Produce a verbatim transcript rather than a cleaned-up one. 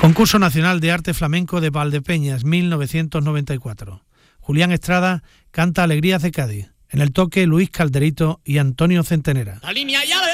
Concurso Nacional de Arte Flamenco de Valdepeñas, mil novecientos noventa y cuatro. Julián Estrada canta Alegrías de Cádiz. En el toque, Luis Calderito y Antonio Centenera. La línea ya